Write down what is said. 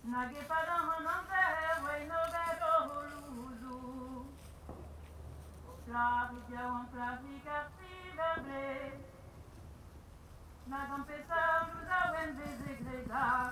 Nage paramhanante waino dero huluzu. Flavia wan flavika fiveble. Nagam pesau da wen desegrega.